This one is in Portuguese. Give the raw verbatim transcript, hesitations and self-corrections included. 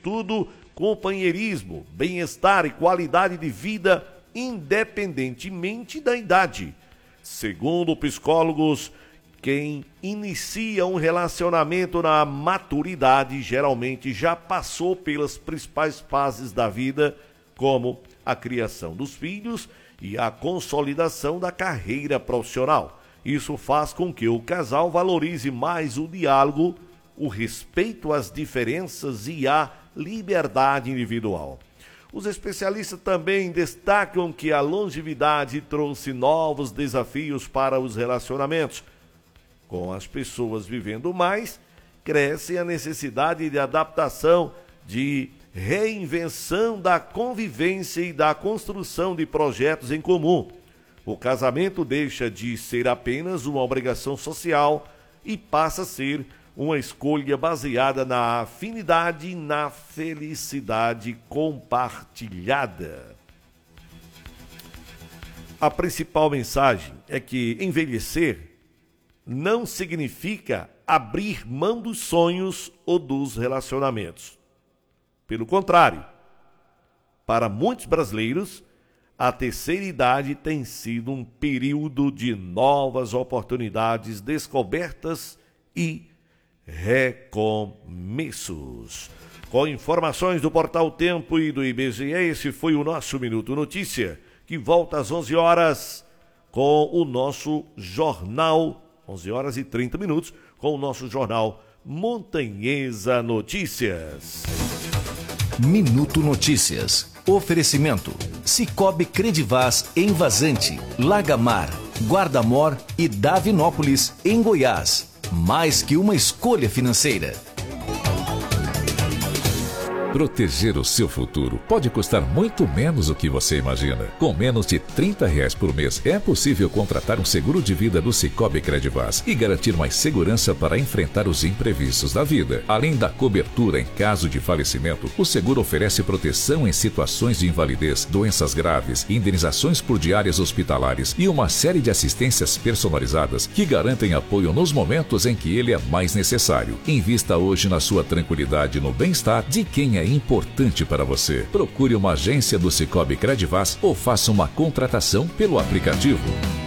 sobretudo companheirismo, bem-estar e qualidade de vida, independentemente da idade. Segundo psicólogos, quem inicia um relacionamento na maturidade geralmente já passou pelas principais fases da vida, como a criação dos filhos e a consolidação da carreira profissional. Isso faz com que o casal valorize mais o diálogo, o respeito às diferenças e a liberdade individual. Os especialistas também destacam que a longevidade trouxe novos desafios para os relacionamentos. Com as pessoas vivendo mais, cresce a necessidade de adaptação, de reinvenção da convivência e da construção de projetos em comum. O casamento deixa de ser apenas uma obrigação social e passa a ser uma escolha baseada na afinidade e na felicidade compartilhada. A principal mensagem é que envelhecer não significa abrir mão dos sonhos ou dos relacionamentos. Pelo contrário, para muitos brasileiros, a terceira idade tem sido um período de novas oportunidades, descobertas e recomeços. Com informações do Portal Tempo e do I B G E, esse foi o nosso Minuto Notícia, que volta às onze horas com o nosso jornal, onze horas e trinta minutos, com o nosso jornal Montanhesa Notícias. Minuto Notícias. Oferecimento: Cicobi Credivaz em Vazante, Lagamar, Guardamor e Davinópolis, em Goiás. Mais que uma escolha financeira. Proteger o seu futuro pode custar muito menos do que você imagina. Com menos de trinta reais por mês, é possível contratar um seguro de vida do Cicobi Credivaz e garantir mais segurança para enfrentar os imprevistos da vida. Além da cobertura em caso de falecimento, o seguro oferece proteção em situações de invalidez, doenças graves, indenizações por diárias hospitalares e uma série de assistências personalizadas que garantem apoio nos momentos em que ele é mais necessário. Invista hoje na sua tranquilidade e no bem-estar de quem é importante para você. Procure uma agência do Cicobi Credivaz ou faça uma contratação pelo aplicativo.